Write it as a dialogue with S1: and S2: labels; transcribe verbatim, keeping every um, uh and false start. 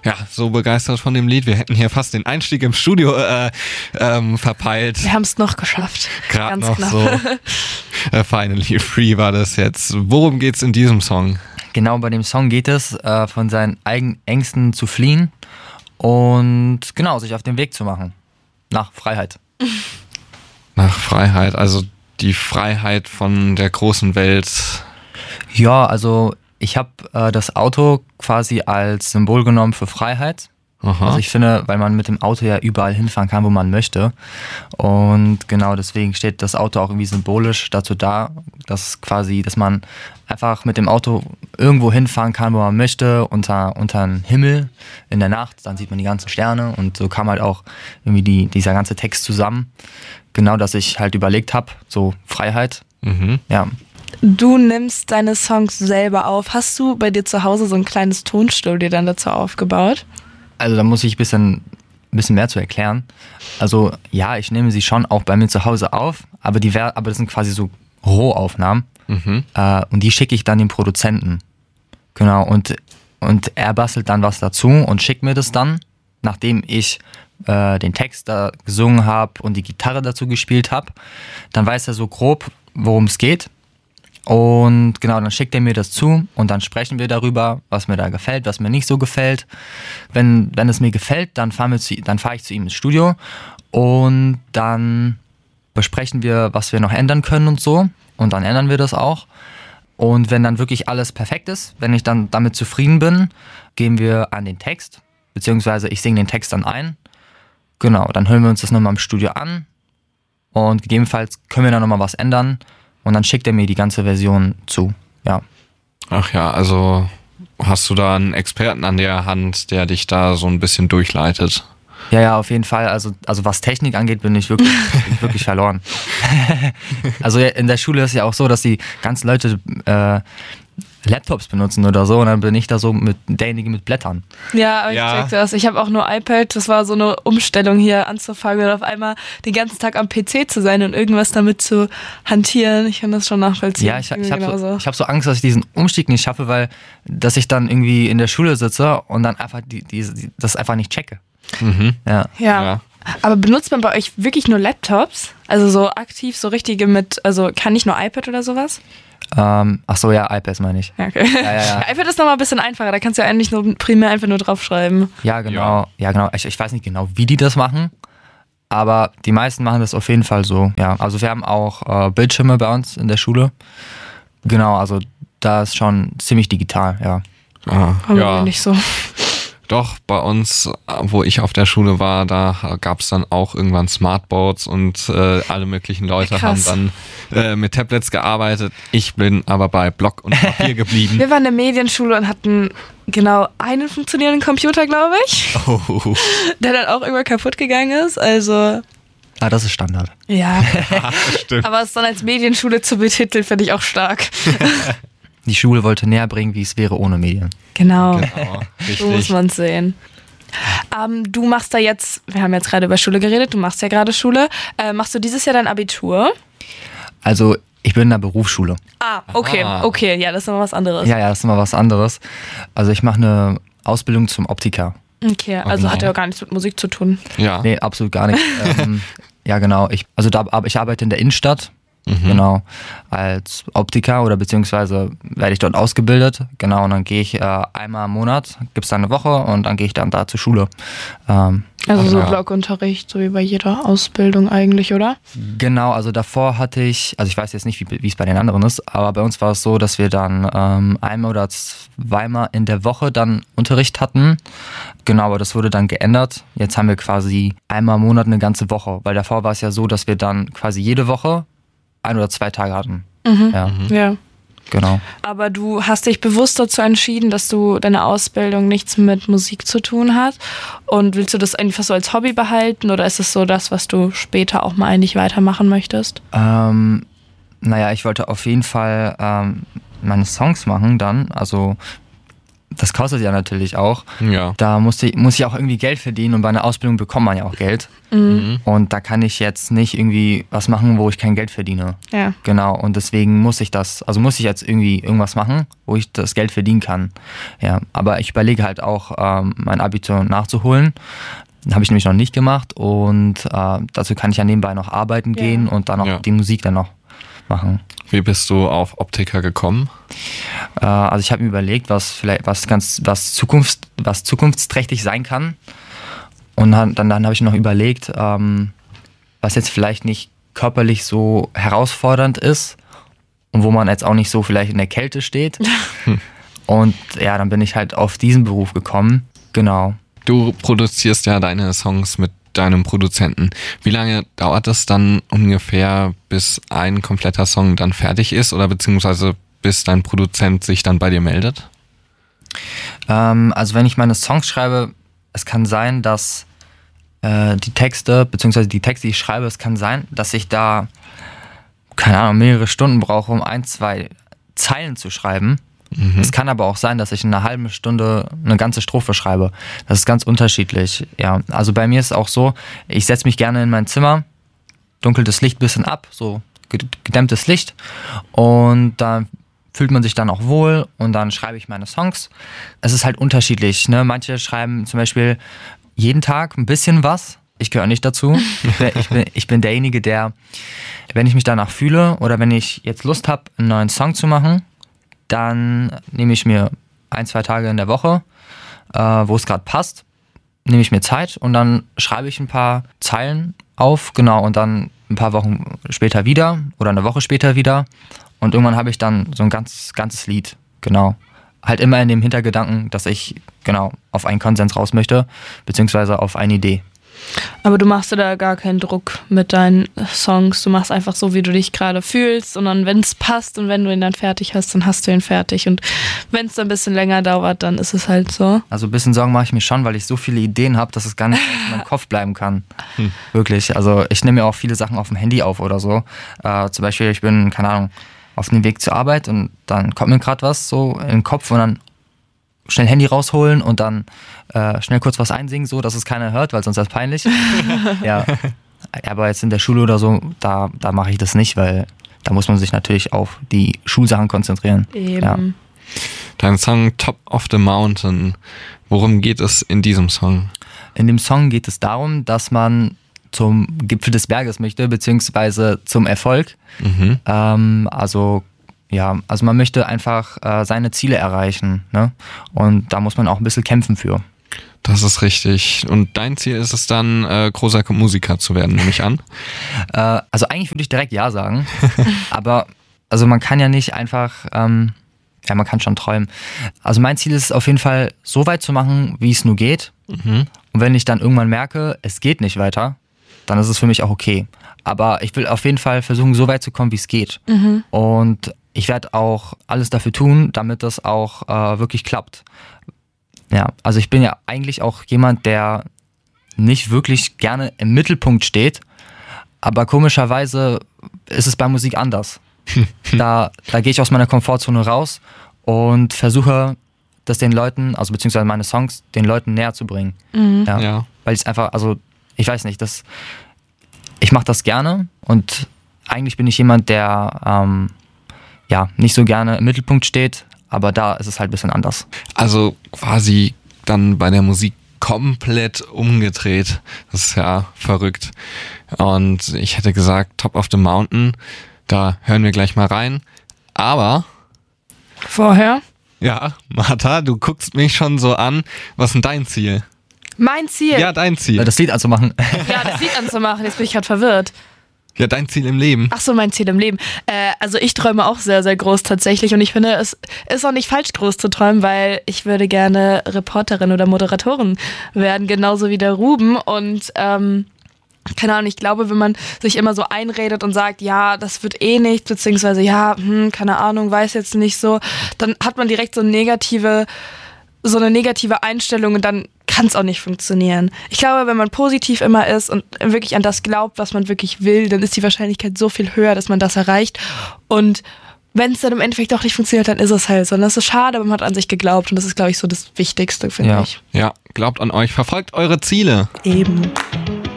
S1: Ja, so begeistert von dem Lied. Wir hätten hier fast den Einstieg im Studio äh, ähm, verpeilt.
S2: Wir haben es noch geschafft.
S1: Gerade
S2: Ganz
S1: noch
S2: knapp.
S1: so. äh, Finally Free war das jetzt. Worum geht's in diesem Song?
S3: Genau, bei dem Song geht es, äh, von seinen eigenen Ängsten zu fliehen und genau, sich auf den Weg zu machen. Nach Freiheit.
S1: Nach Freiheit, also die Freiheit von der großen Welt.
S3: Ja, also ich habe äh, das Auto quasi als Symbol genommen für Freiheit.
S1: Aha.
S3: Also ich finde, weil man mit dem Auto ja überall hinfahren kann, wo man möchte. Und genau deswegen steht das Auto auch irgendwie symbolisch dazu da, dass quasi, dass man einfach mit dem Auto irgendwo hinfahren kann, wo man möchte, unter, unter den Himmel in der Nacht. Dann sieht man die ganzen Sterne und so kam halt auch irgendwie die, dieser ganze Text zusammen. Genau, dass ich halt überlegt habe, so Freiheit.
S1: Mhm.
S3: Ja.
S2: Du nimmst deine Songs selber auf. Hast du bei dir zu Hause so ein kleines Tonstudio dann dazu aufgebaut?
S3: Also da muss ich ein bisschen, ein bisschen mehr zu erklären. Also ja, ich nehme sie schon auch bei mir zu Hause auf, aber, die, aber das sind quasi so Rohaufnahmen.
S1: Mhm.
S3: Äh, und die schicke ich dann dem Produzenten. Genau, und, und er bastelt dann was dazu und schickt mir das dann, nachdem ich äh, den Text da gesungen habe und die Gitarre dazu gespielt habe. Dann weiß er so grob, worum es geht. Und genau, dann schickt er mir das zu und dann sprechen wir darüber, was mir da gefällt, was mir nicht so gefällt. Wenn, wenn es mir gefällt, dann fahren wir zu, dann fahre ich zu ihm ins Studio und dann besprechen wir, was wir noch ändern können und so. Und dann ändern wir das auch. Und wenn dann wirklich alles perfekt ist, wenn ich dann damit zufrieden bin, gehen wir an den Text, beziehungsweise ich singe den Text dann ein. Genau, dann hören wir uns das nochmal im Studio an und gegebenenfalls können wir dann nochmal was ändern. Und dann schickt er mir die ganze Version zu, ja.
S1: Ach ja, also hast du da einen Experten an der Hand, der dich da so ein bisschen durchleitet?
S3: Ja, ja, auf jeden Fall. Also, also was Technik angeht, bin ich wirklich, bin ich wirklich verloren. Also in der Schule ist ja auch so, dass die ganzen Leute äh, Laptops benutzen oder so und dann bin ich da so mit derjenige mit Blättern.
S2: Ja, aber ich
S1: Ja.
S2: check das. Ich habe auch nur iPad. Das war so eine Umstellung hier anzufangen und auf einmal den ganzen Tag am P C zu sein und irgendwas damit zu hantieren. Ich kann das schon nachvollziehen.
S3: Ja, ich, ich
S2: Irgendwie
S3: habe so,
S2: genauso.
S3: ich hab so Angst, dass ich diesen Umstieg nicht schaffe, weil dass ich dann irgendwie in der Schule sitze und dann einfach die, die, die, das einfach nicht checke.
S1: Mhm.
S3: Ja.
S2: Ja.
S1: Ja.
S2: Aber benutzt man bei euch wirklich nur Laptops? Also so aktiv, so richtige mit, also kann nicht nur iPad oder sowas?
S3: Ähm, ach so, ja, iPads meine ich.
S2: Ja, okay.
S3: Ja, ja, ja.
S2: iPad ist nochmal ein bisschen einfacher, da kannst du ja eigentlich nur primär einfach nur draufschreiben.
S3: Ja, genau.
S1: Ja.
S3: Ja, genau. Ich, ich weiß nicht genau, wie die das machen, aber die meisten machen das auf jeden Fall so. Ja, also wir haben auch äh, Bildschirme bei uns in der Schule. Genau, also da ist schon ziemlich digital, ja.
S1: Ah,
S2: Aber
S1: ja.
S2: nicht so.
S1: Doch, bei uns, wo ich auf der Schule war, da gab es dann auch irgendwann Smartboards und äh, alle möglichen Leute
S2: Krass.
S1: haben dann äh, mit Tablets gearbeitet. Ich bin aber bei Block und Papier geblieben.
S2: Wir waren in der Medienschule und hatten genau einen funktionierenden Computer, glaube ich,
S1: Oh.
S2: der dann auch irgendwann kaputt gegangen ist. Also,
S3: Ah, das ist Standard.
S2: ja.
S1: Stimmt.
S2: Aber es dann als Medienschule zu betiteln, finde ich auch stark.
S3: Die Schule wollte näher bringen, wie es wäre ohne Medien.
S2: Genau.
S1: Genau,
S2: So muss
S1: richtig.
S2: man es sehen. Ähm, du machst da jetzt, wir haben jetzt gerade über Schule geredet, du machst ja gerade Schule. Äh, machst du dieses Jahr dein Abitur?
S3: Also ich bin in der Berufsschule.
S2: Ah, okay,
S1: Ah.
S2: okay, ja, das ist nochmal was anderes.
S3: Ja, ja, das ist immer was anderes. Also ich mache eine Ausbildung zum Optiker.
S2: Okay, also
S1: Okay.
S2: hat ja auch gar nichts mit Musik zu tun.
S1: Ja.
S3: Nee, absolut gar nicht. ähm, ja, genau. Ich, also da, aber ich arbeite in der Innenstadt.
S1: Mhm.
S3: Genau, als Optiker oder beziehungsweise werde ich dort ausgebildet. Genau, und dann gehe ich äh, einmal im Monat, gibt es da eine Woche und dann gehe ich dann da zur Schule. Ähm,
S2: Also so
S1: Ja.
S2: Blockunterricht, so wie bei jeder Ausbildung eigentlich, oder?
S3: genau, also davor hatte ich, also ich weiß jetzt nicht, wie wie es bei den anderen ist, aber bei uns war es so, dass wir dann ähm, einmal oder zweimal in der Woche dann Unterricht hatten. Genau, aber das wurde dann geändert. Jetzt haben wir quasi einmal im Monat eine ganze Woche, weil davor war es ja so, dass wir dann quasi jede Woche ein oder zwei Tage hatten.
S2: Mhm.
S3: Ja,
S2: Ja.
S3: genau.
S2: Aber du hast dich bewusst dazu entschieden, dass du deine Ausbildung nichts mit Musik zu tun hat. Und willst du das einfach so als Hobby behalten oder ist es so das, was du später auch mal eigentlich weitermachen möchtest?
S3: Ähm, naja, ich wollte auf jeden Fall ähm, meine Songs machen dann. Also das kostet ja natürlich auch.
S1: Ja.
S3: Da musste, ich- muss ich auch irgendwie Geld verdienen und bei einer Ausbildung bekommt man ja auch Geld.
S1: Mhm.
S3: Und da kann ich jetzt nicht irgendwie was machen, wo ich kein Geld verdiene.
S2: Ja.
S3: Genau, und deswegen muss ich das, also muss ich jetzt irgendwie irgendwas machen, wo ich das Geld verdienen kann. Ja, aber ich überlege halt auch, ähm, mein Abitur nachzuholen. Habe ich nämlich noch nicht gemacht und äh, dazu kann ich ja nebenbei noch arbeiten
S2: Ja.
S3: gehen und dann auch
S1: Ja.
S3: die Musik dann noch machen.
S1: Wie bist du auf Optiker gekommen?
S3: Äh, also ich habe mir überlegt, was vielleicht was ganz was Zukunft was zukunftsträchtig sein kann. Und dann dann, dann habe ich noch überlegt, ähm, was jetzt vielleicht nicht körperlich so herausfordernd ist und wo man jetzt auch nicht so vielleicht in der Kälte steht. Und ja, dann bin ich halt auf diesen Beruf gekommen. Genau.
S1: Du produzierst ja deine Songs mit deinem Produzenten. Wie lange dauert es dann ungefähr, bis ein kompletter Song dann fertig ist oder beziehungsweise bis dein Produzent sich dann bei dir meldet?
S3: Ähm, also wenn ich meine Songs schreibe, es kann sein, dass äh, die Texte, beziehungsweise die Texte, die ich schreibe, es kann sein, dass ich da, keine Ahnung, mehrere Stunden brauche, um ein, zwei Zeilen zu schreiben.
S1: Mhm.
S3: Es kann aber auch sein, dass ich in einer halben Stunde eine ganze Strophe schreibe. Das ist ganz unterschiedlich. Ja, also bei mir ist es auch so, ich setze mich gerne in mein Zimmer, dunkelt das Licht ein bisschen ab, so gedämmtes Licht, und da fühlt man sich dann auch wohl und dann schreibe ich meine Songs. Es ist halt unterschiedlich, ne? Manche schreiben zum Beispiel jeden Tag ein bisschen was. Ich gehöre nicht dazu. Ich bin, ich bin, ich bin derjenige, der, wenn ich mich danach fühle oder wenn ich jetzt Lust habe, einen neuen Song zu machen, dann nehme ich mir ein, zwei Tage in der Woche, äh, wo es gerade passt, nehme ich mir Zeit und dann schreibe ich ein paar Zeilen auf, genau, und dann ein paar Wochen später wieder oder eine Woche später wieder und irgendwann habe ich dann so ein ganz, ganzes Lied, genau. Halt immer in dem Hintergedanken, dass ich, genau, auf einen Konsens raus möchte, beziehungsweise auf eine Idee.
S2: Aber du machst dir da gar keinen Druck mit deinen Songs. Du machst einfach so, wie du dich gerade fühlst. Und dann, wenn es passt und wenn du ihn dann fertig hast, dann hast du ihn fertig. Und wenn es dann ein bisschen länger dauert, dann ist es halt so.
S3: Also ein bisschen Sorgen mache ich mir schon, weil ich so viele Ideen habe, dass es gar nicht in meinem Kopf bleiben kann. Hm. Wirklich. Also ich nehme mir auch viele Sachen auf dem Handy auf oder so. Äh, zum Beispiel, ich bin, keine Ahnung, auf dem Weg zur Arbeit und dann kommt mir gerade was so in den Kopf und dann schnell Handy rausholen und dann äh, schnell kurz was einsingen, so dass es keiner hört, weil sonst ist das peinlich. Ja. Aber jetzt in der Schule oder so, da, da mache ich das nicht, weil da muss man sich natürlich auf die Schulsachen konzentrieren.
S2: Eben.
S3: Ja.
S1: Dein Song Top of the Mountain, worum geht es in diesem Song?
S3: In dem Song geht es darum, dass man zum Gipfel des Berges möchte, beziehungsweise zum Erfolg.
S1: Mhm.
S3: Ähm, also ja, also man möchte einfach äh, seine Ziele erreichen, ne? Und da muss man auch ein bisschen kämpfen für.
S1: Das ist richtig. Und dein Ziel ist es dann, äh, großer Musiker zu werden, nehme ich an?
S3: Äh, also eigentlich würde ich direkt ja sagen, aber also man kann ja nicht einfach, ähm, ja, man kann schon träumen. Also mein Ziel ist es auf jeden Fall, so weit zu machen, wie es nur geht.
S1: Mhm.
S3: Und wenn ich dann irgendwann merke, es geht nicht weiter, dann ist es für mich auch okay. Aber ich will auf jeden Fall versuchen, so weit zu kommen, wie es geht.
S2: Mhm.
S3: Und ich werde auch alles dafür tun, damit das auch äh, wirklich klappt. Ja, also ich bin ja eigentlich auch jemand, der nicht wirklich gerne im Mittelpunkt steht, aber komischerweise ist es bei Musik anders. Da, da gehe ich aus meiner Komfortzone raus und versuche, das den Leuten, also beziehungsweise meine Songs, den Leuten näher zu bringen.
S2: Mhm.
S3: Ja,
S1: Ja.
S3: weil ich es einfach, also ich weiß nicht, das, ich mache das gerne und eigentlich bin ich jemand, der ähm, ja nicht so gerne im Mittelpunkt steht, aber da ist es halt ein bisschen anders.
S1: Also quasi dann bei der Musik komplett umgedreht. Das ist ja verrückt. Und ich hätte gesagt, Top of the Mountain, da hören wir gleich mal rein. Aber,
S2: Vorher?
S1: ja, Martha, du guckst mich schon so an. Was ist denn dein Ziel?
S2: Mein Ziel.
S1: Ja, dein Ziel.
S3: Das Lied anzumachen.
S2: Ja, das Lied anzumachen. Jetzt bin ich gerade verwirrt.
S1: Ja, dein Ziel im Leben.
S2: Ach so, mein Ziel im Leben. Äh, also ich träume auch sehr, sehr groß tatsächlich und ich finde, es ist auch nicht falsch, groß zu träumen, weil ich würde gerne Reporterin oder Moderatorin werden, genauso wie der Ruben und ähm, keine Ahnung, ich glaube, wenn man sich immer so einredet und sagt, ja, das wird eh nichts, beziehungsweise ja, hm, keine Ahnung, weiß jetzt nicht so, dann hat man direkt so eine negative, so eine negative Einstellung und dann kann es auch nicht funktionieren. Ich glaube, wenn man positiv immer ist und wirklich an das glaubt, was man wirklich will, dann ist die Wahrscheinlichkeit so viel höher, dass man das erreicht. Und wenn es dann im Endeffekt doch nicht funktioniert, dann ist es halt so. Und das ist schade, aber man hat an sich geglaubt und das ist, glaube ich, so das Wichtigste, finde
S3: Ja.
S2: ich.
S1: Ja, glaubt an euch, verfolgt eure Ziele.
S2: Eben.